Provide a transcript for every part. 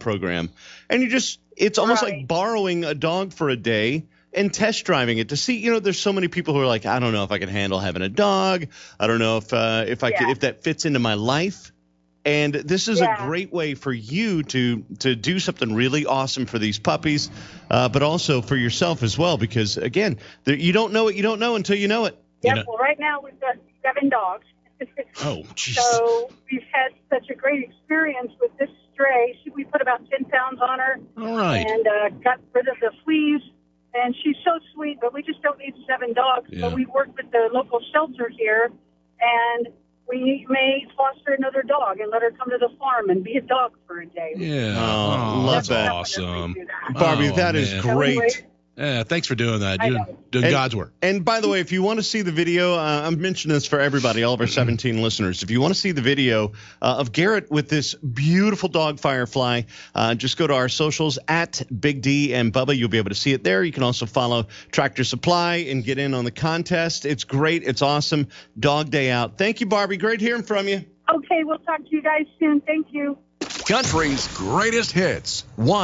program. And it's almost like borrowing a dog for a day and test driving it to see, there's so many people who are like, I don't know if I can handle having a dog. I don't know if that fits into my life. And this is a great way for you to do something really awesome for these puppies, but also for yourself as well, because, again, you don't know what you don't know until you know it. Yeah, well, right now we've got 7 dogs. Oh, jeez. So we've had such a great experience with this stray. We put about 10 pounds on her. All right. And got rid of the fleas. And she's so sweet, but we just don't need 7 dogs. Yeah. So we work with the local shelter here, and we may foster another dog and let her come to the farm and be a dog for a day. Yeah. Love that. Awesome. Barbie, that is great. Anyway, Yeah, thanks for doing that. Doing God's work. And by the way, if you want to see the video, I'm mentioning this for everybody, all of our 17 listeners. If you want to see the video of Garrett with this beautiful dog Firefly, just go to our socials at Big D and Bubba. You'll be able to see it there. You can also follow Tractor Supply and get in on the contest. It's great. It's awesome. Dog Day out. Thank you, Barbie. Great hearing from you. Okay, we'll talk to you guys soon. Thank you. Country's greatest hits.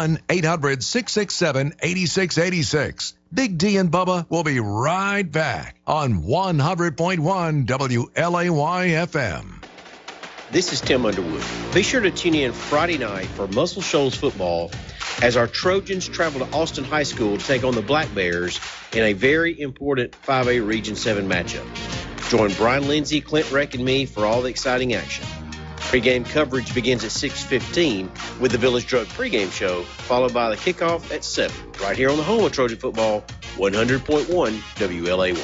1-800-667-8686. Big D and Bubba will be right back on 100.1 WLAY FM. This is Tim Underwood. Be sure to tune in Friday night for Muscle Shoals football as our Trojans travel to Austin High School to take on the Black Bears in a very important 5A Region 7 matchup. Join Brian Lindsay, Clint Reck, and me for all the exciting action. Pre-game coverage begins at 6:15 with the Village Drug pregame show, followed by the kickoff at 7, right here on the home of Trojan football, 100.1 WLAY.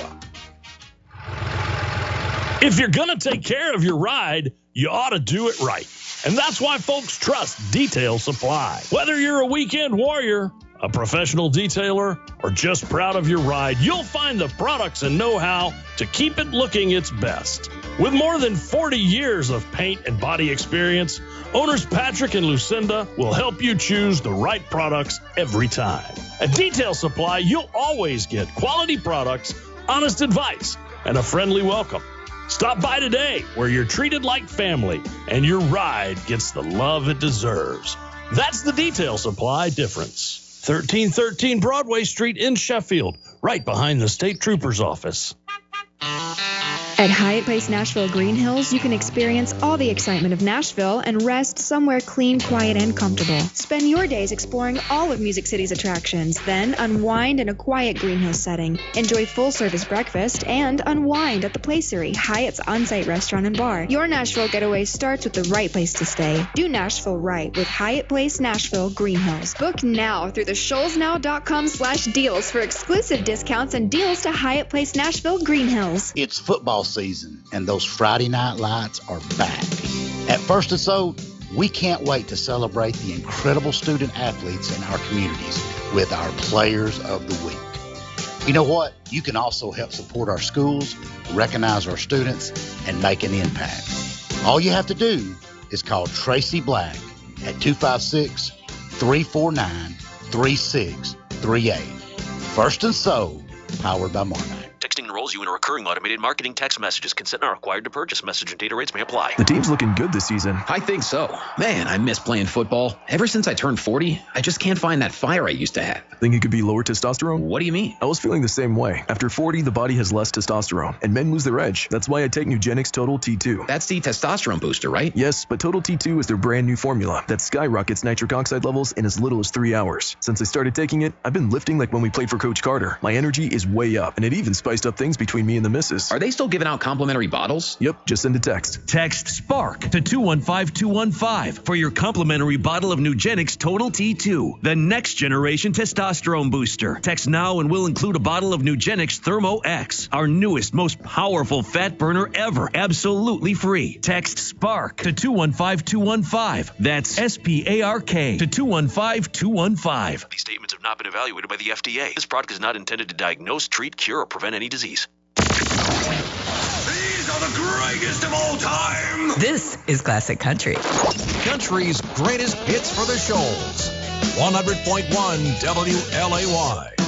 If you're going to take care of your ride, you ought to do it right. And that's why folks trust Detail Supply. Whether you're a weekend warrior, a professional detailer, or just proud of your ride, you'll find the products and know-how to keep it looking its best. With more than 40 years of paint and body experience, owners Patrick and Lucinda will help you choose the right products every time. At Detail Supply, you'll always get quality products, honest advice, and a friendly welcome. Stop by today, where you're treated like family and your ride gets the love it deserves. That's the Detail Supply difference. 1313 Broadway Street in Sheffield, right behind the State Trooper's office. At Hyatt Place Nashville Green Hills, you can experience all the excitement of Nashville and rest somewhere clean, quiet, and comfortable. Spend your days exploring all of Music City's attractions, then unwind in a quiet Green Hills setting. Enjoy full-service breakfast and unwind at the Placery, Hyatt's on-site restaurant and bar. Your Nashville getaway starts with the right place to stay. Do Nashville right with Hyatt Place Nashville Green Hills. Book now through the ShoalsNow.com/deals for exclusive discounts and deals to Hyatt Place Nashville Green Hills. It's football season, and those Friday night lights are back. At First and Soul, we can't wait to celebrate the incredible student athletes in our communities with our Players of the Week. You know what? You can also help support our schools, recognize our students, and make an impact. All you have to do is call Tracy Black at 256-349-3638. First and Soul, powered by Marmite. Texting enrolls you in a recurring automated marketing text messages. Consent not required to purchase. Message and data rates may apply. The team's looking good this season. I think so. Man, I miss playing football. Ever since I turned 40, I just can't find that fire I used to have. Think it could be lower testosterone? What do you mean? I was feeling the same way. After 40, the body has less testosterone, and men lose their edge. That's why I take Nugenix Total T2. That's the testosterone booster, right? Yes, but Total T2 is their brand new formula that skyrockets nitric oxide levels in as little as 3 hours. Since I started taking it, I've been lifting like when we played for Coach Carter. My energy is way up, and it even spiced up things between me and the missus. Are they still giving out complimentary bottles? Yep, just send a text. Text SPARK to 215-215 for your complimentary bottle of Nugenix Total T2, the next generation testosterone booster. Text now and we'll include a bottle of Nugenix Thermo X, our newest, most powerful fat burner ever, absolutely free. Text SPARK to 215-215. That's SPARK to 215-215. These statements have not been evaluated by the FDA. This product is not intended to diagnose, treat, cure, or prevent any disease. These are the greatest of all time. This is Classic Country. Country's greatest hits for the Shoals. 100.1 WLAY.